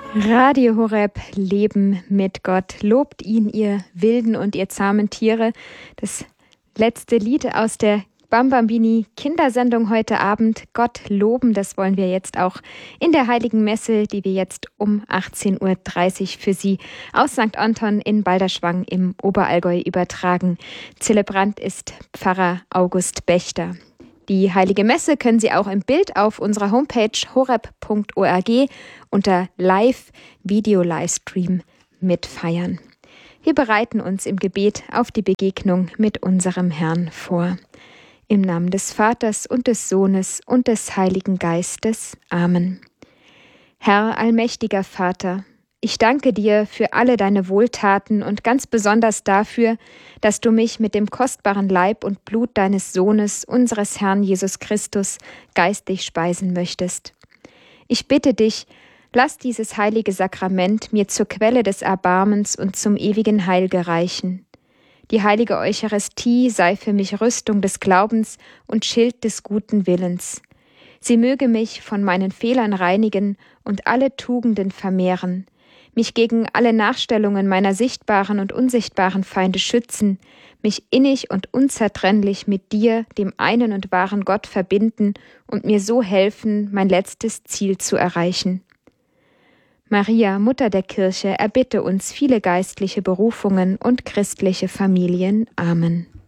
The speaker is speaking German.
Radio Horeb, Leben mit Gott. Lobt ihn, ihr Wilden und ihr zahmen Tiere. Das letzte Lied aus der Bambambini Kindersendung heute Abend. Gott loben, das wollen wir jetzt auch in der Heiligen Messe, die wir jetzt um 18.30 Uhr für Sie aus St. Anton in Balderschwang im Oberallgäu übertragen. Zelebrant ist Pfarrer August Bechter. Die Heilige Messe können Sie auch im Bild auf unserer Homepage horeb.org unter Live-Video-Livestream mitfeiern. Wir bereiten uns im Gebet auf die Begegnung mit unserem Herrn vor. Im Namen des Vaters und des Sohnes und des Heiligen Geistes. Amen. Herr, allmächtiger Vater, ich danke dir für alle deine Wohltaten und ganz besonders dafür, dass du mich mit dem kostbaren Leib und Blut deines Sohnes, unseres Herrn Jesus Christus, geistig speisen möchtest. Ich bitte dich, lass dieses heilige Sakrament mir zur Quelle des Erbarmens und zum ewigen Heil gereichen. Die heilige Eucharistie sei für mich Rüstung des Glaubens und Schild des guten Willens. Sie möge mich von meinen Fehlern reinigen und alle Tugenden vermehren, mich gegen alle Nachstellungen meiner sichtbaren und unsichtbaren Feinde schützen, mich innig und unzertrennlich mit dir, dem einen und wahren Gott, verbinden und mir so helfen, mein letztes Ziel zu erreichen. Maria, Mutter der Kirche, erbitte uns viele geistliche Berufungen und christliche Familien. Amen.